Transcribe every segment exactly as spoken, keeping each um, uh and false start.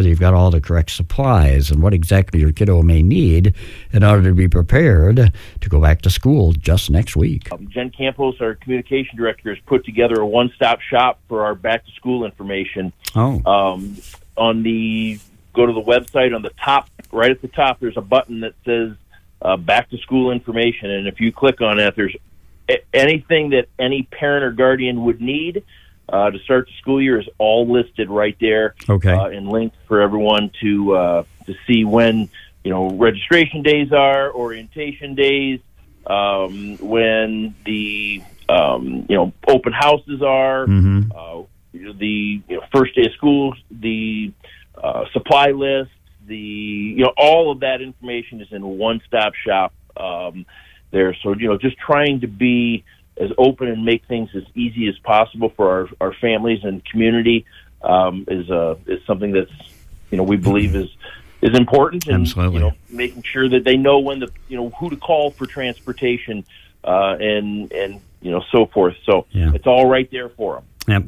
whether you've got all the correct supplies and what exactly your kiddo may need in order to be prepared to go back to school just next week. Um, Jen Campos, our communication director, has put together a one-stop shop for our back-to-school information. Oh. Um, on the go to the website, on the top, right at the top, there's a button that says uh, back-to-school information, and if you click on that, there's a- anything that any parent or guardian would need uh, to start the school year is all listed right there. Okay. Uh, and linked for everyone to uh, to see when, you know, registration days are, orientation days, um, when the, um, you know, open houses are, Mm-hmm. uh, the you know, first day of school, the uh, supply list, the, you know, all of that information is in a one-stop shop um, there. So, you know, just trying to be as open and make things as easy as possible for our, our families and community um, is uh, is something that's, you know, we believe is is important. And, Absolutely. you know, making sure that they know when the, you know, who to call for transportation uh, and, and, you know, so forth. So Yeah. it's all right there for them. Yep.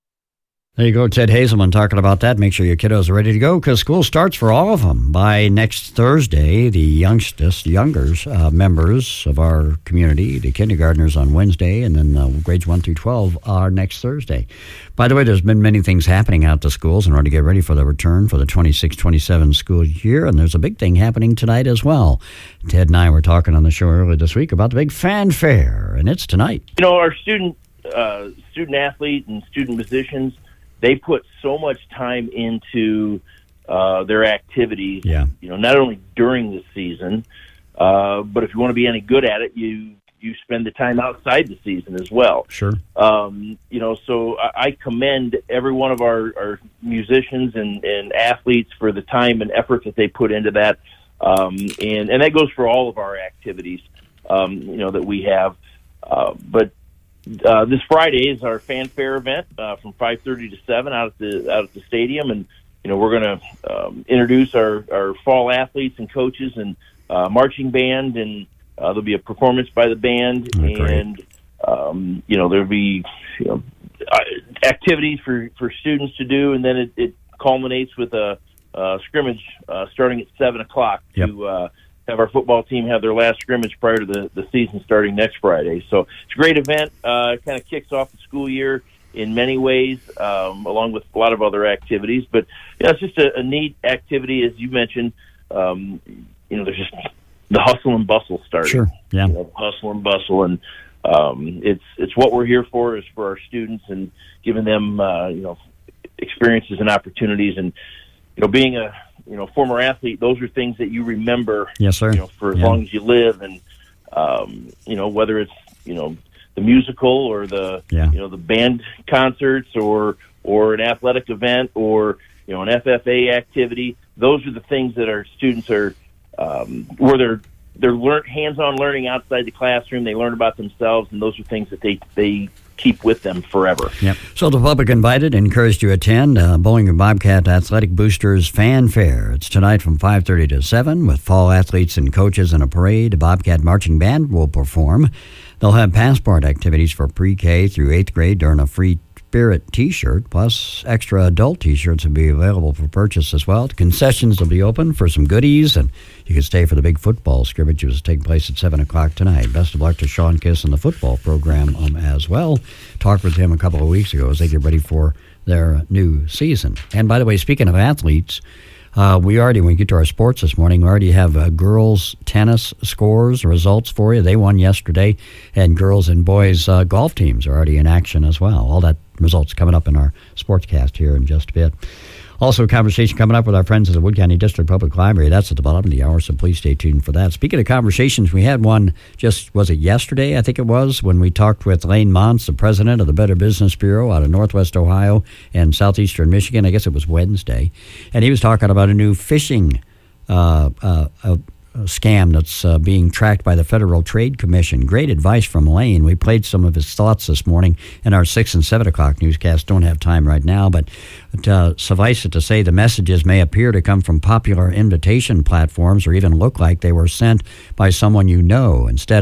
There you go, Ted Hazelman talking about that. Make sure your kiddos are ready to go because school starts for all of them by next Thursday. The youngstest, youngers, uh, members of our community, the kindergartners on Wednesday, and then uh, grades one through twelve are next Thursday. By the way, there's been many things happening out the schools in order to get ready for the return for the twenty-six twenty-seven school year, and there's a big thing happening tonight as well. Ted and I were talking on the show earlier this week about the big fanfare, and it's tonight. You know, our student, uh, student athlete and student musicians, they put so much time into uh, their activities, Yeah. you know, not only during the season, uh, but if you want to be any good at it, you, you spend the time outside the season as well. Sure. Um, you know, so I, I commend every one of our, our musicians and, and athletes for the time and effort that they put into that. Um, and, and that goes for all of our activities, um, you know, that we have. Uh, but Uh, this Friday is our fanfare event uh, from five thirty to seven out at the out at the stadium, and you know we're going to um, introduce our, our fall athletes and coaches and uh, marching band, and uh, there'll be a performance by the band, Oh, and um, you know there'll be you know uh, activities for, for students to do, and then it, it culminates with a, a scrimmage uh, starting at seven o'clock Yep. to. Uh, have our football team have their last scrimmage prior to the, the season starting next Friday. So it's a great event. Uh, it kind of kicks off the school year in many ways, um, along with a lot of other activities. But yeah, it's just a, a neat activity, as you mentioned. Um, you know, there's just the hustle and bustle starting. Sure, yeah. You know, hustle and bustle, and um, it's it's what we're here for, is for our students and giving them uh, you know experiences and opportunities. And you know, being a you know, former athlete, those are things that you remember, Yes, sir. you know, for as Yeah. long as you live. And, um, you know, whether it's, you know, the musical or the, Yeah. you know, the band concerts or, or an athletic event or, you know, an F F A activity, those are the things that our students are, um, where they're, they're learn, hands-on learning outside the classroom. They learn about themselves, and those are things that they, they keep with them forever. Yep. So the public invited, encouraged to attend uh, Bowling Green Bobcat Athletic Boosters Fanfare. It's tonight from five thirty to seven with fall athletes and coaches in a parade. The Bobcat Marching Band will perform. They'll have passport activities for pre-K through eighth grade during a free Spirit T-shirt, plus extra adult T-shirts will be available for purchase as well. The concessions will be open for some goodies, and you can stay for the big football scrimmage, which is taking place at seven o'clock tonight. Best of luck to Sean Kiss and the football program um, as well. Talked with him a couple of weeks ago as they get ready for their new season. And by the way, speaking of athletes, Uh, we already, when we get to our sports this morning, we already have uh, girls tennis scores, results for you. They won yesterday, and girls and boys uh, golf teams are already in action as well. All that results coming up in our sportscast here in just a bit. Also, a conversation coming up with our friends at the Wood County District Public Library. That's at the bottom of the hour, so please stay tuned for that. Speaking of conversations, we had one just, was it yesterday, I think it was, when we talked with Lane Montz, the president of the Better Business Bureau out of Northwest Ohio and Southeastern Michigan. I guess it was Wednesday. And he was talking about a new phishing uh, uh, uh, scam that's uh, being tracked by the Federal Trade Commission. Great advice from Lane. We played some of his thoughts this morning in our six and seven o'clock newscast. Don't have time right now, but uh, suffice it to say the messages may appear to come from popular invitation platforms or even look like they were sent by someone you know. Instead of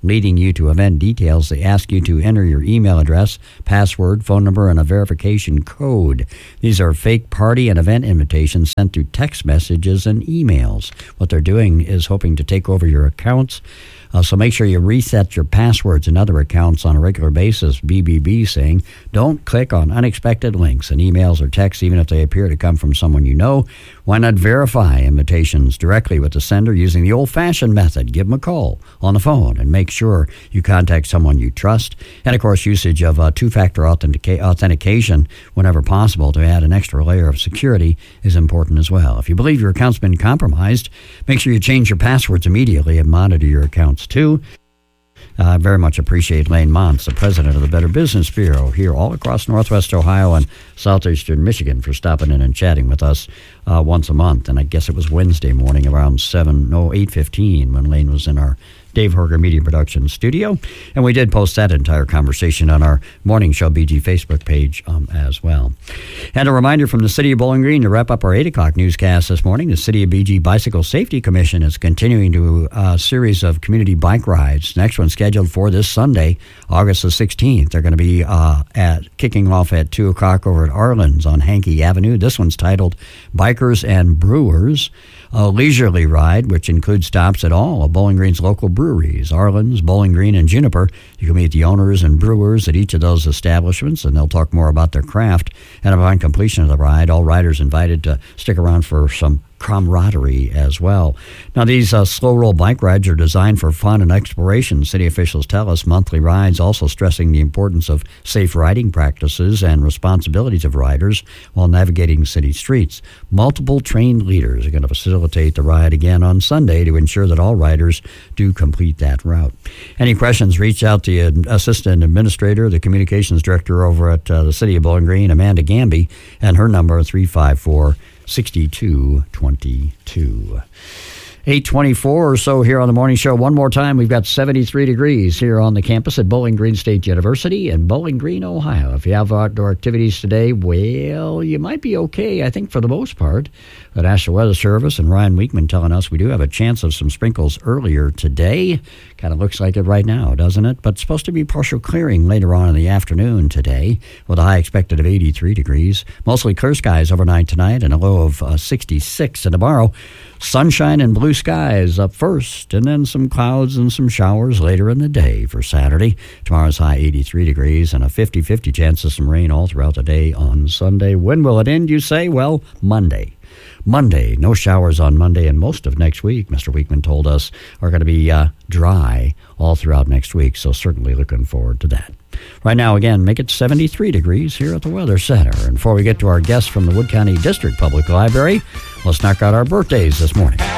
leading you to event details. They ask you to enter your email address, password, phone number, and a verification code. These are fake party and event invitations sent through text messages and emails. What they're doing is hoping to take over your accounts. Uh, so make sure you reset your passwords and other accounts on a regular basis. B B B saying, don't click on unexpected links in emails or texts, even if they appear to come from someone you know. Why not verify invitations directly with the sender using the old-fashioned method? Give them a call on the phone and make sure you contact someone you trust. And, of course, usage of uh, two-factor authentica- authentication whenever possible to add an extra layer of security is important as well. If you believe your account's been compromised, make sure you change your passwords immediately and monitor your accounts too. I uh, very much appreciate Lane Montz, the president of the Better Business Bureau here all across Northwest Ohio and Southeastern Michigan, for stopping in and chatting with us uh, once a month. And I guess it was Wednesday morning around seven, no, eight fifteen when Lane was in our Dave Horger Media Production studio. And we did post that entire conversation on our Morning Show B G Facebook page um, as well. And a reminder from the City of Bowling Green to wrap up our eight o'clock newscast this morning. The City of B G Bicycle Safety Commission is continuing to a uh, series of community bike rides. Next one scheduled for this Sunday, August the sixteenth. They're going to be uh, at kicking off at two o'clock over at Arlen's on Hankey Avenue. This one's titled Bikers and Brewers. A leisurely ride, which includes stops at all of Bowling Green's local breweries, Arlen's, Bowling Green, and Juniper. You can meet the owners and brewers at each of those establishments, and they'll talk more about their craft. And upon completion of the ride, all riders invited to stick around for some camaraderie as well. Now, these uh, slow roll bike rides are designed for fun and exploration. City officials tell us monthly rides also stressing the importance of safe riding practices and responsibilities of riders while navigating city streets. Multiple trained leaders are going to facilitate the ride again on Sunday to ensure that all riders do complete that route. Any questions, reach out to the assistant administrator, the communications director over at uh, the City of Bowling Green, Amanda Gamby, and her number three five four, six two two two. eight twenty-four or so here on the Morning Show. One more time, we've got seventy-three degrees here on the campus at Bowling Green State University in Bowling Green, Ohio. If you have outdoor activities today, well, you might be okay, I think, for the most part. The National Weather Service and Ryan Weekman telling us we do have a chance of some sprinkles earlier today. Kind of looks like it right now, doesn't it? But it's supposed to be partial clearing later on in the afternoon today with a high expected of eighty-three degrees. Mostly clear skies overnight tonight and a low of uh, sixty-six. And tomorrow, sunshine and blue skies up first, and then some clouds and some showers later in the day for Saturday. Tomorrow's high eighty-three degrees and a fifty-fifty chance of some rain all throughout the day on Sunday. When will it end, you say? Well, Monday. Monday, no showers on Monday, and most of next week, Mister Weekman told us, are going to be uh, dry all throughout next week, so certainly looking forward to that. Right now, again, make it seventy-three degrees here at the Weather Center. And before we get to our guests from the Wood County District Public Library, let's knock out our birthdays this morning.